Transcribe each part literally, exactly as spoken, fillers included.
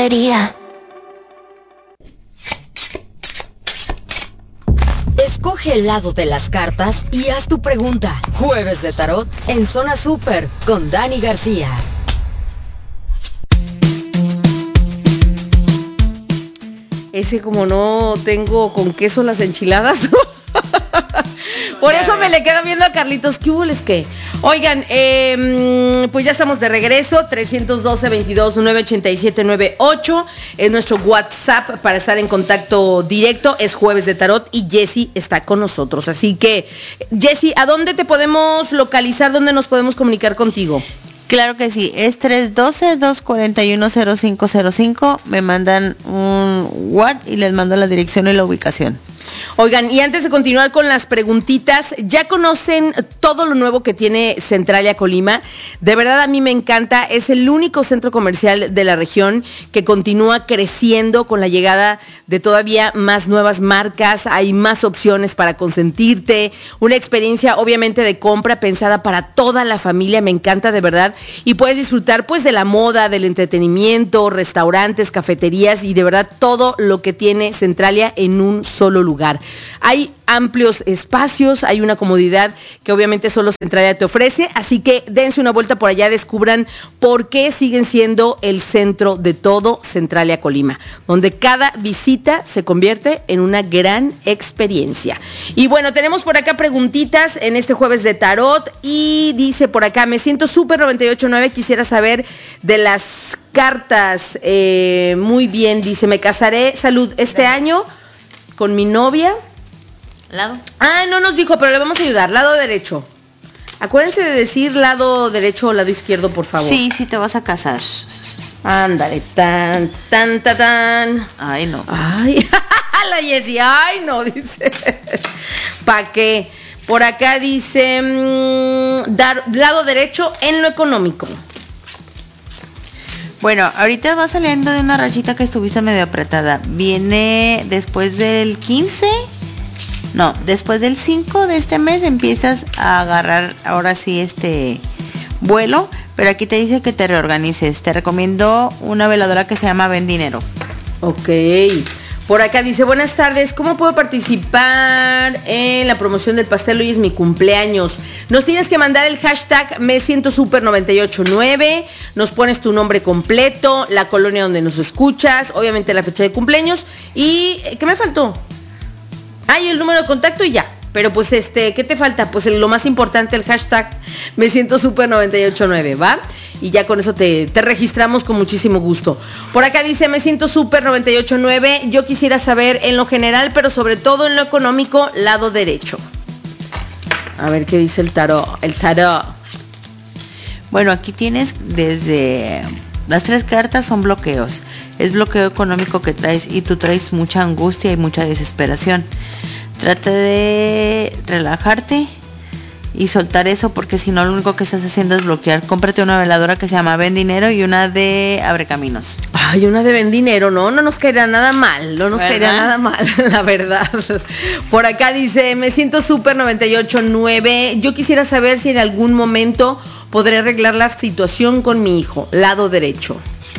lotería. Escoge el lado de las cartas y haz tu pregunta. Jueves de Tarot en Zona Super con Dani García. Ese como no tengo con queso las enchiladas. Por eso me le quedo viendo a Carlitos. ¿Qué hubo les qué? Oigan, eh, pues ya estamos de regreso. Trescientos doce, veintidós, nueve ochenta y siete, noventa y ocho es nuestro WhatsApp para estar en contacto directo. Es Jueves de Tarot y Jessy está con nosotros. Así que, Jessy, ¿a dónde te podemos localizar? ¿Dónde nos podemos comunicar contigo? Claro que sí, es tres uno dos, dos cuatro uno, cero cinco cero cinco. Me mandan un WhatsApp y les mando la dirección y la ubicación. Oigan, y antes de continuar con las preguntitas, ¿ya conocen todo lo nuevo que tiene Centralia Colima? De verdad a mí me encanta, es el único centro comercial de la región que continúa creciendo con la llegada de todavía más nuevas marcas, hay más opciones para consentirte, una experiencia obviamente de compra pensada para toda la familia, me encanta de verdad, y puedes disfrutar pues de la moda, del entretenimiento, restaurantes, cafeterías y de verdad todo lo que tiene Centralia en un solo lugar. Hay amplios espacios, hay una comodidad que obviamente solo Centralia te ofrece, así que dense una vuelta por allá, descubran por qué siguen siendo el centro de todo Centralia Colima, donde cada visita se convierte en una gran experiencia. Y bueno, tenemos por acá preguntitas en este Jueves de Tarot y dice por acá, me siento súper noventa y ocho nueve, quisiera saber de las cartas, eh, muy bien, dice, me casaré, salud, este año con mi novia. ¿Lado? Ah, no nos dijo, pero le vamos a ayudar. Lado derecho. Acuérdense de decir lado derecho o lado izquierdo, por favor. Sí, sí te vas a casar. Ándale, tan, tan, tan, tan. Ay, no. Ay, la Jessy, ay, no, dice. ¿Para qué? Por acá dice, mmm, dar lado derecho en lo económico. Bueno, ahorita vas saliendo de una rachita que estuviste medio apretada. Viene después del quince, no, después del cinco de este mes empiezas a agarrar ahora sí este vuelo, pero aquí te dice que te reorganices. Te recomiendo una veladora que se llama Ven Dinero. Ok. Por acá dice, buenas tardes, ¿cómo puedo participar en la promoción del pastel? Hoy es mi cumpleaños. Nos tienes que mandar el hashtag me siento super noventa y ocho nueve, nos pones tu nombre completo, la colonia donde nos escuchas, obviamente la fecha de cumpleaños y ¿qué me faltó? Ah, y el número de contacto y ya. Pero pues este, ¿qué te falta? Pues el, lo más importante, el hashtag me siento super noventa y ocho nueve, ¿va? Y ya con eso te, te registramos con muchísimo gusto. Por acá dice, me siento super noventa y ocho nueve, yo quisiera saber en lo general, pero sobre todo en lo económico, lado derecho. A ver qué dice el tarot, el tarot. Bueno, aquí tienes desde, las tres cartas son bloqueos. Es bloqueo económico que traes y tú traes mucha angustia y mucha desesperación. Trata de relajarte y soltar eso, porque si no lo único que estás haciendo es bloquear. Cómprate una veladora que se llama Ven Dinero y una de Abre Caminos. Ay, una de Ven Dinero, no, no nos caerá nada mal, no nos ¿verdad? caerá nada mal, la verdad. Por acá dice, me siento súper noventa y ocho nueve, yo quisiera saber si en algún momento podré arreglar la situación con mi hijo, lado derecho.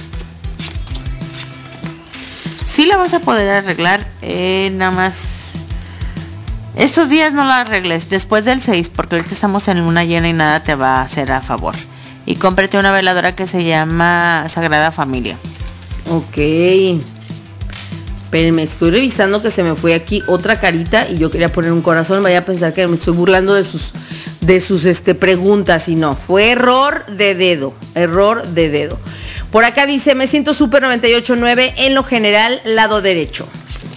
Sí la vas a poder arreglar, eh, nada más estos días no la arregles, después del seis, porque ahorita estamos en luna llena y nada te va a hacer a favor. Y cómprate una veladora que se llama Sagrada Familia. Ok. Espérenme, estoy revisando que se me fue aquí otra carita y yo quería poner un corazón. Vaya a pensar que me estoy burlando de sus, de sus este, preguntas y no. Fue error de dedo, error de dedo. Por acá dice, me siento súper noventa y ocho nueve, en lo general, lado derecho.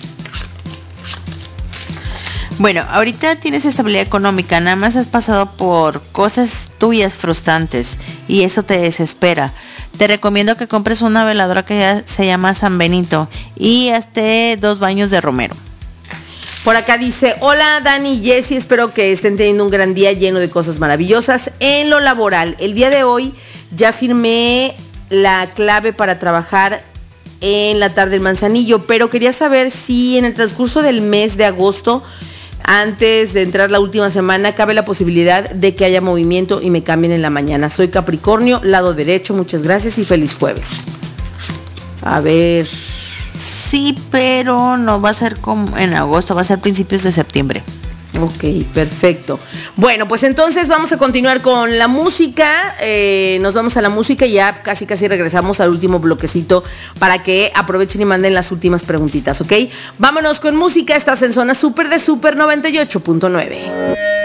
Bueno, ahorita tienes estabilidad económica, nada más has pasado por cosas tuyas frustrantes y eso te desespera. Te recomiendo que compres una veladora que se llama San Benito y hazte dos baños de romero. Por acá dice, hola Dani y Jessy, espero que estén teniendo un gran día lleno de cosas maravillosas. En lo laboral, el día de hoy ya firmé la clave para trabajar en la tarde del Manzanillo, pero quería saber si en el transcurso del mes de agosto, antes de entrar la última semana, cabe la posibilidad de que haya movimiento y me cambien en la mañana. Soy Capricornio, lado derecho, muchas gracias y feliz jueves. A ver. Sí, pero no va a ser como en agosto, va a ser principios de septiembre. Ok, perfecto. Bueno, pues entonces vamos a continuar con la música. Eh, nos vamos a la música y ya casi casi regresamos al último bloquecito para que aprovechen y manden las últimas preguntitas, ¿ok? Vámonos con música. Estás en Zona Super de Super noventa y ocho punto nueve.